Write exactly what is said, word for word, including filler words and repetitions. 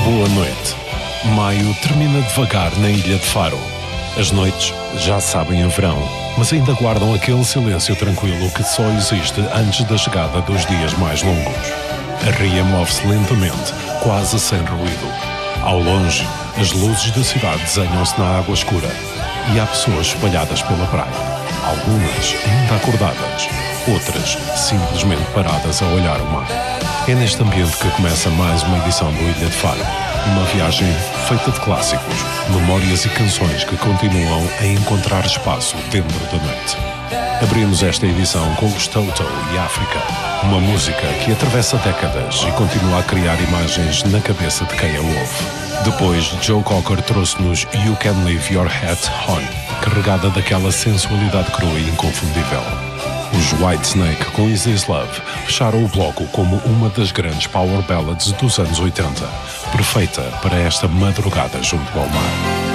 Boa noite. Maio termina devagar na ilha de Faro. As noites já sabem a verão, mas ainda guardam aquele silêncio tranquilo que só existe antes da chegada dos dias mais longos. A ria move-se lentamente, quase sem ruído. Ao longe, as luzes da cidade desenham-se na água escura e há pessoas espalhadas pela praia. Algumas ainda acordadas, outras simplesmente paradas a olhar o mar. É neste ambiente que começa mais uma edição do Ilha de Faro. Uma viagem feita de clássicos, memórias e canções que continuam a encontrar espaço dentro da noite. Abrimos esta edição com os Toto e África, uma música que atravessa décadas e continua a criar imagens na cabeça de quem a ouve. Depois, Joe Cocker trouxe-nos You Can Leave Your Hat On, carregada daquela sensualidade crua e inconfundível. Os Whitesnake com Is This Love fecharam o bloco como uma das grandes power ballads dos anos oitenta, perfeita para esta madrugada junto ao mar.